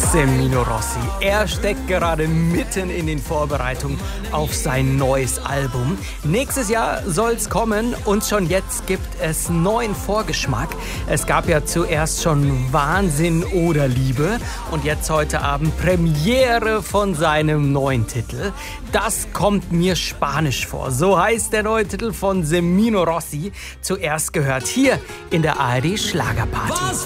Semino Rossi. Er steckt gerade mitten in den Vorbereitungen auf sein neues Album. Nächstes Jahr soll's kommen und schon jetzt gibt es neuen Vorgeschmack. Es gab ja zuerst schon Wahnsinn oder Liebe und jetzt heute Abend Premiere von seinem neuen Titel. Das kommt mir spanisch vor. So heißt der neue Titel von Semino Rossi. Zuerst gehört hier in der ARD Schlagerparty. Was